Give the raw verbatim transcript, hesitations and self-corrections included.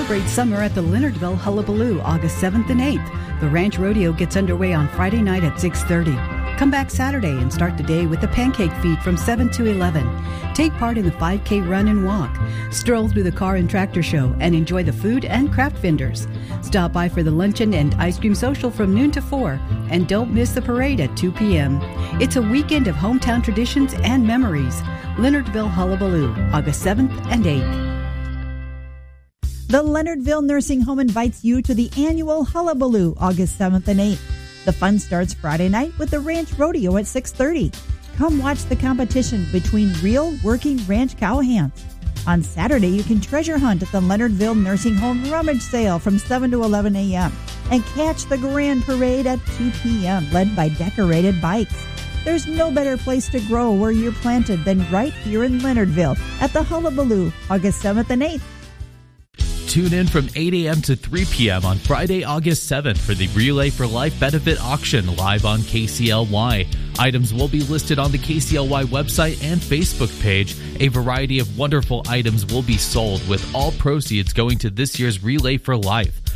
Celebrate summer at the Leonardville Hullabaloo August seventh and eighth. The Ranch Rodeo gets underway on Friday night at six thirty. Come back Saturday and start the day with the pancake feed from seven to eleven. Take part in the five K run and walk. Stroll through the car and tractor show and enjoy the food and craft vendors. Stop by for the luncheon and ice cream social from noon to four. And don't miss the parade at two p.m. It's a weekend of hometown traditions and memories. Leonardville Hullabaloo, August seventh and eighth. The Leonardville Nursing Home invites you to the annual Hullabaloo, August seventh and eighth. The fun starts Friday night with the Ranch Rodeo at six thirty. Come watch the competition between real working ranch cowhands. On Saturday, you can treasure hunt at the Leonardville Nursing Home Rummage Sale from seven to eleven a.m. and catch the Grand Parade at two p.m. led by decorated bikes. There's no better place to grow where you're planted than right here in Leonardville at the Hullabaloo, August seventh and eighth. Tune in from eight a.m. to three p.m. on Friday, August seventh for the Relay for Life benefit auction live on K C L Y. Items will be listed on the K C L Y website and Facebook page. A variety of wonderful items will be sold, with all proceeds going to this year's Relay for Life.